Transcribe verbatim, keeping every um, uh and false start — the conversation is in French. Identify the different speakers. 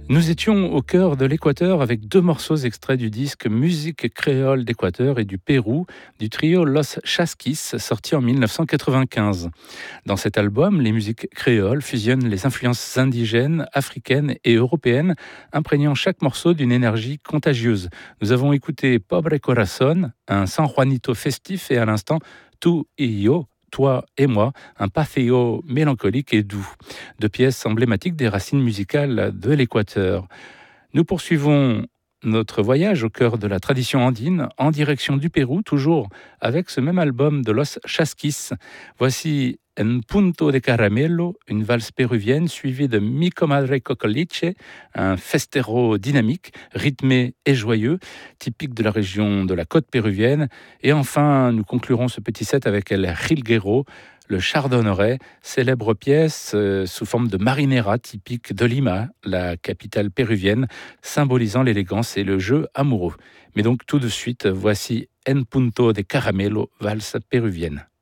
Speaker 1: Nous étions au cœur de l'Équateur avec deux morceaux extraits du disque Musique créole d'Équateur et du Pérou du trio Los Chasquis sorti en mille neuf cent quatre-vingt-quinze. Dans cet album, les musiques créoles fusionnent les influences indigènes, africaines et européennes, imprégnant chaque morceau d'une énergie contagieuse. Nous avons écouté Pobre Corazón, un San Juanito festif, et à l'instant Tu y Yo, Toi et moi, un pathéo mélancolique et doux. Deux pièces emblématiques des racines musicales de l'Équateur. Nous poursuivons notre voyage au cœur de la tradition andine, en direction du Pérou, toujours avec ce même album de Los Chasquis. Voici Un Punto de Caramelo, une valse péruvienne suivie de Mi Comadre Cocoliche, un festero dynamique, rythmé et joyeux, typique de la région de la côte péruvienne. Et enfin, nous conclurons ce petit set avec El Jilguero, le chardonneret, célèbre pièce euh, sous forme de marinera typique de Lima, la capitale péruvienne, symbolisant l'élégance et le jeu amoureux. Mais donc tout de suite, voici En Punto de Caramelo, valse péruvienne.